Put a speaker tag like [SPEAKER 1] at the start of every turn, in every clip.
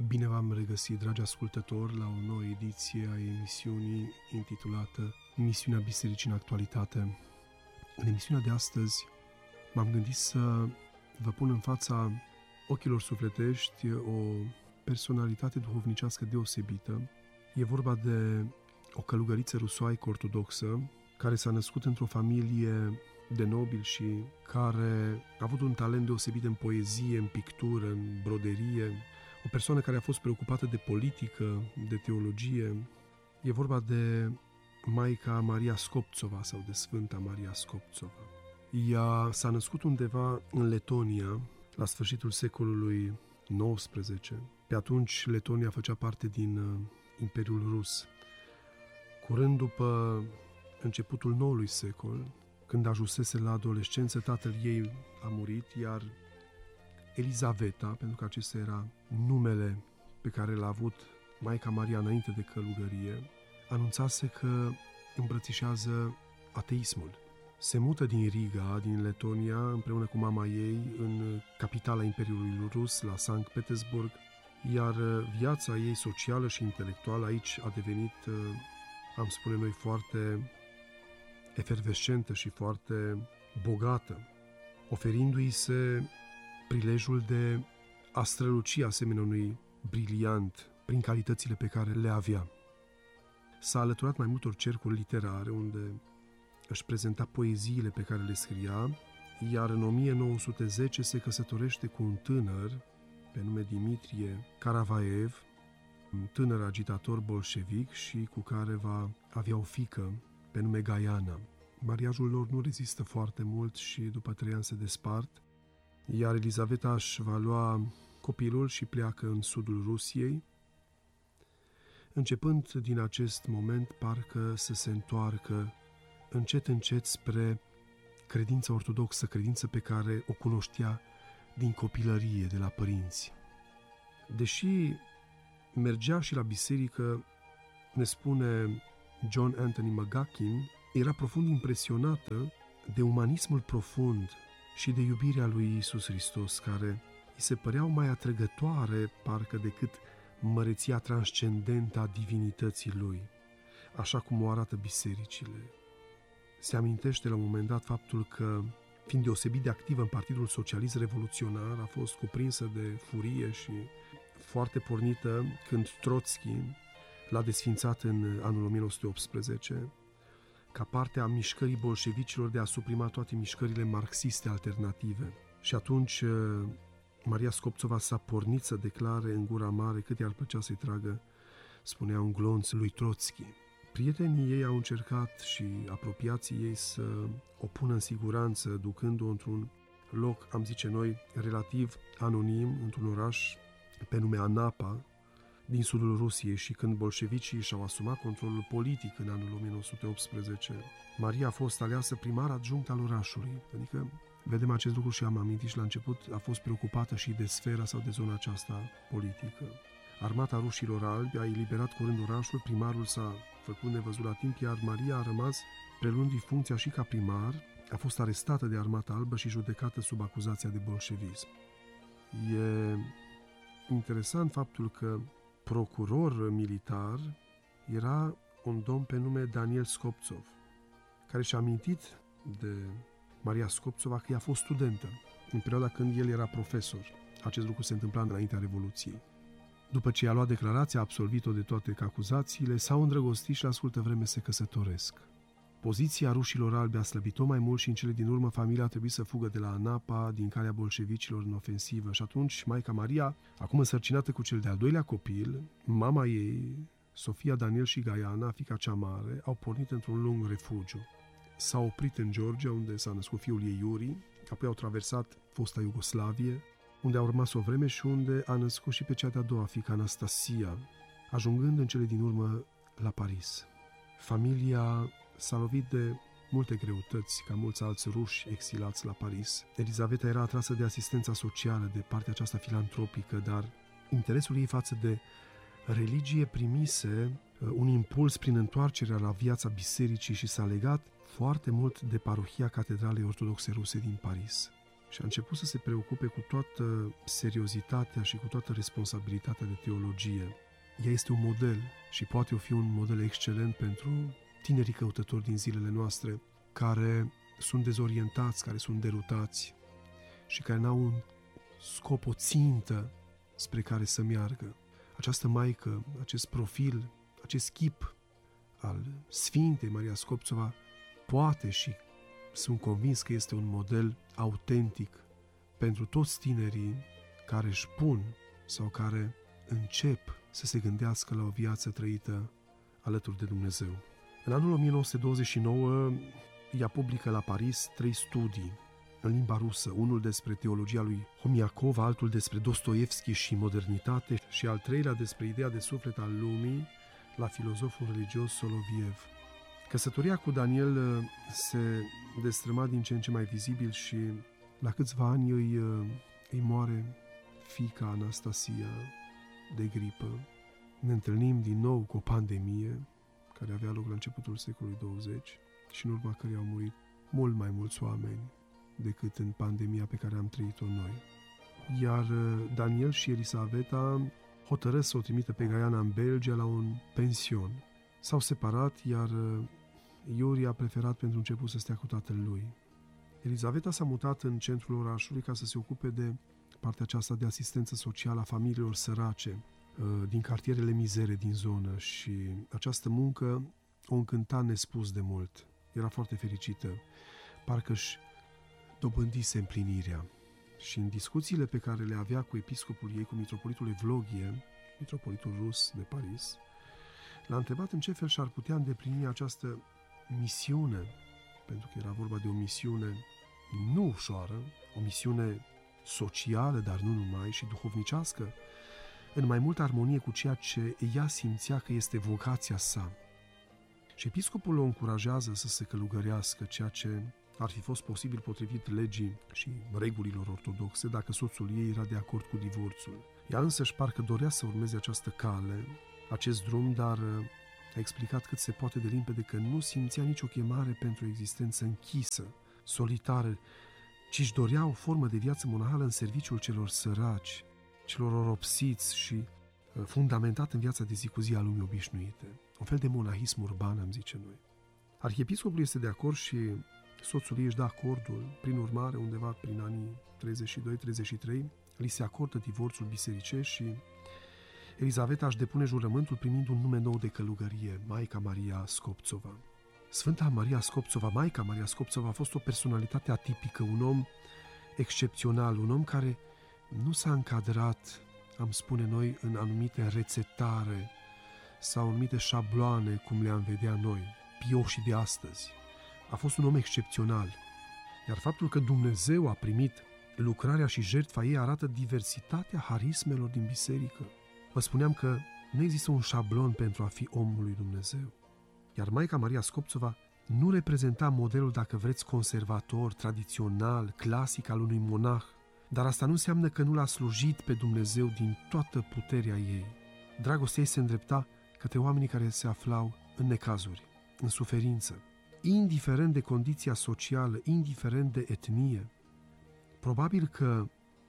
[SPEAKER 1] Bine v-am regăsit, dragi ascultători, la o nouă ediție a emisiunii intitulată Misiunea Bisericii în Actualitate. În emisiunea de astăzi m-am gândit să vă pun în fața ochilor sufletești o personalitate duhovnicească deosebită. E vorba de o călugăriță rusoaică ortodoxă care s-a născut într-o familie de nobili și care a avut un talent deosebit în poezie, în pictură, în broderie. O persoană care a fost preocupată de politică, de teologie. E vorba de Maica Maria Skobtsova sau de Sfânta Maria Skobtsova. Ea s-a născut undeva în Letonia, la sfârșitul secolului XIX. Pe atunci Letonia făcea parte din Imperiul Rus. Curând după începutul noului secol, când ajunsese la adolescență, tatăl ei a murit, iar Elizaveta, pentru că acesta era numele pe care l-a avut Maica Maria înainte de călugărie, anunțase că îmbrățișează ateismul. Se mută din Riga, din Letonia, împreună cu mama ei, în capitala Imperiului Rus, la Sankt Petersburg, iar viața ei socială și intelectuală aici a devenit, am spune noi, foarte efervescentă și foarte bogată, oferindu-i se prilejul de a străluci asemenea unui briliant prin calitățile pe care le avea. S-a alăturat mai multor cercuri literare unde își prezenta poeziile pe care le scria, iar în 1910 se căsătorește cu un tânăr pe nume Dimitrie Karavaev, un tânăr agitator bolșevic și cu care va avea o fiică pe nume Gaiana. Mariajul lor nu rezistă foarte mult și după 3 ani se despart, iar Elizaveta își va lua copilul și pleacă în sudul Rusiei. Începând din acest moment, parcă să se întoarcă încet spre credința ortodoxă, credință pe care o cunoștea din copilărie, de la părinți. Deși mergea și la biserică, ne spune John Anthony McGuckin, era profund impresionată de umanismul profund și de iubirea lui Iisus Hristos, care îi se păreau mai atrăgătoare parcă decât măreția transcendentă a divinității lui, așa cum o arată bisericile. Se amintește la un moment dat faptul că, fiind deosebit de activă în Partidul Socialist Revoluționar, a fost cuprinsă de furie și foarte pornită când Trotsky l-a desfințat în anul 1918, ca parte a mișcării bolșevicilor de a suprima toate mișcările marxiste alternative. Și atunci Maria Skobtsova s-a pornit să declare în gura mare cât i-ar plăcea să-i tragă, spunea, un glonț lui Trotsky. Prietenii ei au încercat și apropiații ei să o pună în siguranță, ducând-o într-un loc, am zice noi, relativ anonim, într-un oraș pe nume Anapa, din sudul Rusiei, și când bolșevicii și-au asumat controlul politic în anul 1918, Maria a fost aleasă primar adjunct al orașului. Adică, vedem acest lucru și am amintit și la început, a fost preocupată și de sfera sau de zona aceasta politică. Armata rușilor albi a eliberat curând orașul, primarul s-a făcut nevăzut la timp, iar Maria a rămas, prelundu-i funcția și ca primar, a fost arestată de Armata Albă și judecată sub acuzația de bolșevism. E interesant faptul că procuror militar era un domn pe nume Daniel Skobtsov, care și-a amintit de Maria Skobtsova că ea a fost studentă în perioada când el era profesor. Acest lucru se întâmpla înaintea Revoluției. După ce i-a luat declarația, a absolvit-o de toate acuzațiile, s-au îndrăgostit și la scurtă vreme se căsătoresc. Poziția rușilor albi a slăbit-o mai mult și în cele din urmă familia a trebuit să fugă de la Anapa din calea bolșevicilor în ofensivă și atunci Maica Maria, acum însărcinată cu cel de-al doilea copil, mama ei, Sofia, Daniel și Gaiana, fiica cea mare, au pornit într-un lung refugiu. S-au oprit în Georgia, unde s-a născut fiul ei Iuri, apoi au traversat fosta Iugoslavie, unde au rămas o vreme și unde a născut și pe cea de-a doua fiică, Anastasia, ajungând în cele din urmă la Paris. Familia s-a lovit de multe greutăți, ca mulți alți ruși exilați la Paris. Elizaveta era atrasă de asistența socială, de partea aceasta filantropică, dar interesul ei față de religie primise un impuls prin întoarcerea la viața bisericii și s-a legat foarte mult de parohia Catedralei Ortodoxe Ruse din Paris. și a început să se preocupe cu toată seriozitatea și cu toată responsabilitatea de teologie. Ea este un model și poate fi un model excelent pentru tinerii căutători din zilele noastre, care sunt dezorientați, care sunt derutați și care n-au un scop, o țintă spre care să meargă. Această maică, acest profil, acest chip al Sfintei Maria Scopțova poate și sunt convins că este un model autentic pentru toți tinerii care își pun sau care încep să se gândească la o viață trăită alături de Dumnezeu. În anul 1929, ea publică la Paris 3 studii în limba rusă, unul despre teologia lui Homiakov, altul despre Dostoevski și modernitate și al treilea despre ideea de suflet al lumii la filozoful religios Soloviev. Căsătoria cu Daniel se destrăma din ce în ce mai vizibil și la câțiva ani îi moare fiica Anastasia de gripă. Ne întâlnim din nou cu o pandemie care avea loc la începutul secolului 20 și în urma căreia au murit mult mai mulți oameni decât în pandemia pe care am trăit-o noi. Iar Daniel și Elisaveta hotărăsc să o trimită pe Gaiana în Belgia la un pension. S-au separat, iar Iuri a preferat pentru început să stea cu tatăl lui. Elisaveta s-a mutat în centrul orașului ca să se ocupe de partea aceasta de asistență socială a familiilor sărace din cartierele mizere din zonă și această muncă o încânta nespus de mult. Era foarte fericită, parcă își dobândise împlinirea. Și în discuțiile pe care le avea cu episcopul ei, cu mitropolitul Evlogie, mitropolitul rus de Paris, l-a întrebat în ce fel și-ar putea îndeplini această misiune, pentru că era vorba de o misiune nu ușoară, o misiune socială, dar nu numai, și duhovnicească, în mai multă armonie cu ceea ce ea simțea că este vocația sa. Și episcopul o încurajează să se călugărească, ceea ce ar fi fost posibil potrivit legii și regulilor ortodoxe dacă soțul ei era de acord cu divorțul. Ea însăși parcă dorea să urmeze această cale, acest drum, dar a explicat cât se poate de limpede că nu simțea nicio chemare pentru o existență închisă, solitară, ci își dorea o formă de viață monahală în serviciul celor săraci, celor oropsiți și fundamentat în viața de zi cu zi a lumii obișnuite. Un fel de monahism urban, am zice noi. Arhiepiscopul este de acord și soțul ei își dă acordul. Prin urmare, undeva prin anii 32-33, li se acordă divorțul bisericesc și Elisaveta își depune jurământul primind un nume nou de călugărie, Maica Maria Scopțova. Sfânta Maria Scopțova, Maica Maria Scopțova, a fost o personalitate atipică, un om excepțional, un om care nu s-a încadrat, am spune noi, în anumite rețetare sau anumite șabloane, cum le-am vedea noi, pioșii de astăzi. A fost un om excepțional, iar faptul că Dumnezeu a primit lucrarea și jertfa ei arată diversitatea harismelor din biserică. Vă spuneam că nu există un șablon pentru a fi omul lui Dumnezeu. Iar Maica Maria Scopțova nu reprezenta modelul, dacă vreți, conservator, tradițional, clasic al unui monah, dar asta nu înseamnă că nu l-a slujit pe Dumnezeu din toată puterea ei. Dragostea ei se îndrepta către oamenii care se aflau în necazuri, în suferință, indiferent de condiția socială, indiferent de etnie. Probabil că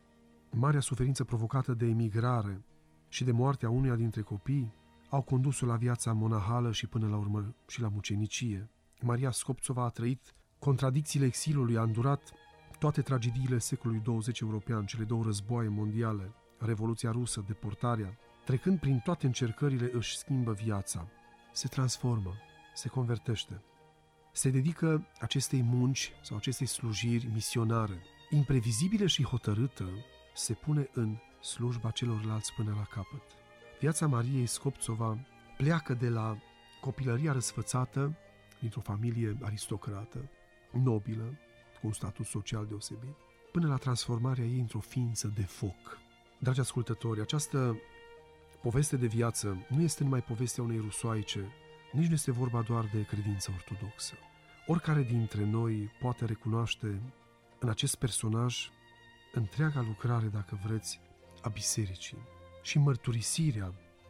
[SPEAKER 1] marea suferință provocată de emigrare și de moartea unuia dintre copii au condus-o la viața monahală și până la urmă și la mucenicie. Maria Scopțova a trăit contradicțiile exilului, a îndurat toate tragediile secolului 20 european, cele două războaie mondiale, Revoluția Rusă, deportarea. Trecând prin toate încercările, își schimbă viața, se transformă, se convertește. Se dedică acestei munci sau acestei slujiri misionare. Imprevizibilă și hotărâtă, se pune în slujba celorlalți până la capăt. Viața Mariei Scopțova pleacă de la copilăria răsfățată dintr-o familie aristocrată, nobilă, cu un statut social deosebit, până la transformarea ei într-o ființă de foc. Dragi ascultători, această poveste de viață nu este numai povestea unei rusoaice, nici nu este vorba doar de credință ortodoxă. Oricare dintre noi poate recunoaște în acest personaj întreaga lucrare, dacă vreți, a bisericii și mărturisirea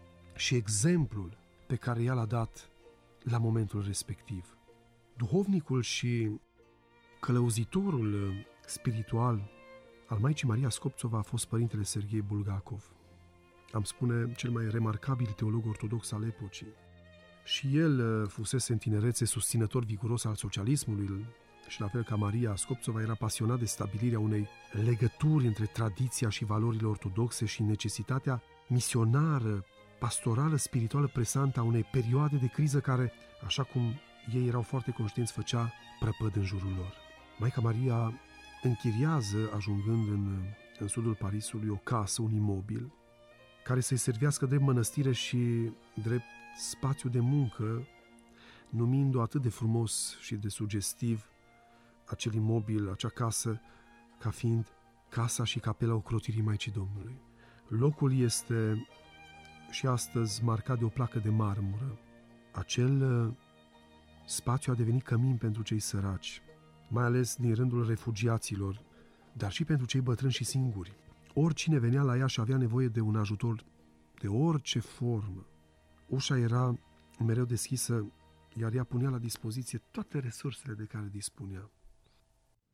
[SPEAKER 1] și exemplul pe care ea l-a dat la momentul respectiv. Duhovnicul și călăuzitorul spiritual al Maicii Maria Scopțova a fost părintele Serghei Bulgakov, am spune cel mai remarcabil teolog ortodox al epocii. Și el fusese în tinerețe susținător viguros al socialismului și la fel ca Maria Scopțova era pasionat de stabilirea unei legături între tradiția și valorile ortodoxe și necesitatea misionară, pastorală, spirituală presantă a unei perioade de criză care, așa cum ei erau foarte conștienți, făcea prăpăd în jurul lor. Maica Maria închiriază, ajungând în sudul Parisului, o casă, un imobil, care să-i servească drept mănăstire și drept spațiu de muncă, numind-o atât de frumos și de sugestiv acel imobil, acea casă, ca fiind casa și capela ocrotirii Maicii Domnului. Locul este și astăzi marcat de o placă de marmură. Acel spațiu a devenit cămin pentru cei săraci, mai ales din rândul refugiaților, dar și pentru cei bătrâni și singuri. Oricine venea la ea și avea nevoie de un ajutor de orice formă, ușa era mereu deschisă, iar ea punea la dispoziție toate resursele de care dispunea.